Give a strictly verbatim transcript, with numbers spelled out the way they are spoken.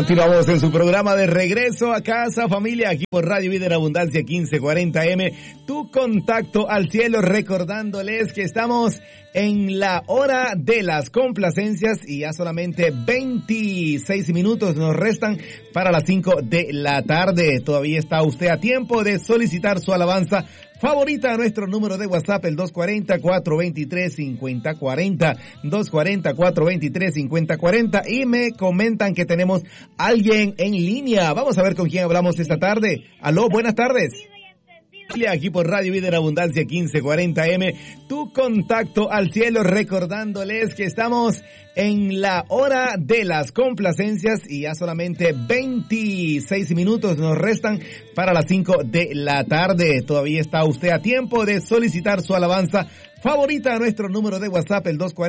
Continuamos en su programa de Regreso a Casa, familia, aquí por Radio Vida en Abundancia quince cuarenta eme. Tu contacto al cielo, recordándoles que estamos en la hora de las complacencias y ya solamente veintiséis minutos nos restan para las cinco de la tarde. Todavía está usted a tiempo de solicitar su alabanza favorita a nuestro número de WhatsApp, el dos cuatro cero, cuatro dos tres, cinco cero cuatro cero, dos cuatro cero, cuatro dos tres, cinco cero cuatro cero, y me comentan que tenemos alguien en línea. Vamos a ver con quién hablamos esta tarde. Aló, buenas tardes. Aquí por Radio Vida en Abundancia quince cuarenta eme, tu contacto al cielo, recordándoles que estamos en la hora de las complacencias y ya solamente veintiséis minutos nos restan para las cinco de la tarde. Todavía está usted a tiempo de solicitar su alabanza favorita a nuestro número de WhatsApp, el dos cuatro cero